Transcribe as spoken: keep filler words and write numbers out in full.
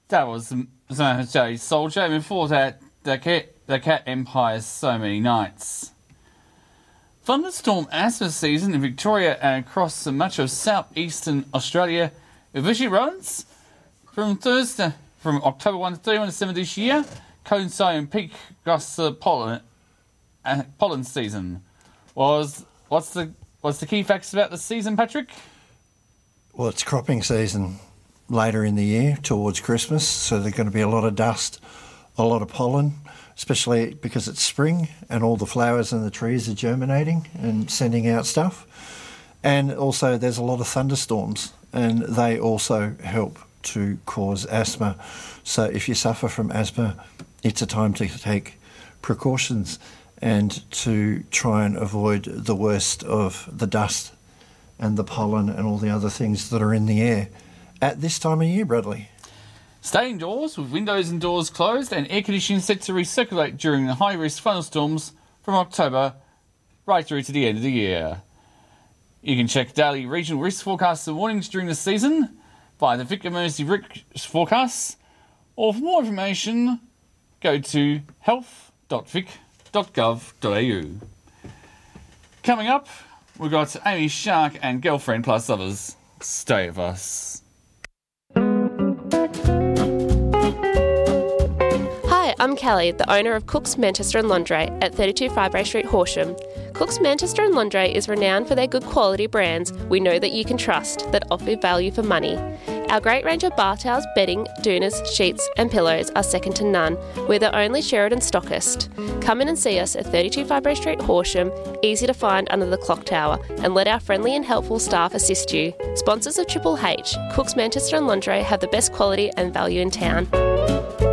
That was Jay Soldier. And before that, the Cat, the Cat Empire, So Many Nights. Thunderstorm asthma season in Victoria and across much of southeastern Australia officially runs from Thursday, from October first to thirty-first December this year, coinciding peak gust uh, pollen uh, pollen season. Was what's the what's the key facts about the season, Patrick? Well, it's cropping season later in the year towards Christmas, so there's going to be a lot of dust, a lot of pollen, especially because it's spring and all the flowers and the trees are germinating and sending out stuff. And also there's a lot of thunderstorms, and they also help to cause asthma. So if you suffer from asthma, it's a time to take precautions and to try and avoid the worst of the dust and the pollen and all the other things that are in the air at this time of year, Bradley. Stay indoors with windows and doors closed and air conditioning set to recirculate during the high-risk thunderstorms from October right through to the end of the year. You can check daily regional risk forecasts and warnings during the season via the Vic Emergency Risk Forecasts, or for more information, go to health dot vic dot gov dot a u. Coming up, we've got Amy Shark and Girlfriend plus others. Stay with us. Hi, I'm Kelly, the owner of Cook's Manchester and Lingerie at thirty-two Firebrae Street, Horsham. Cook's Manchester and Lingerie is renowned for their good quality brands we know that you can trust that offer value for money. Our great range of bar towels, bedding, doonas, sheets and pillows are second to none. We're the only Sheridan stockist. Come in and see us at thirty-two Firebrae Street, Horsham, easy to find under the clock tower, and let our friendly and helpful staff assist you. Sponsors of Triple H, Cook's Manchester and Lingerie have the best quality and value in town.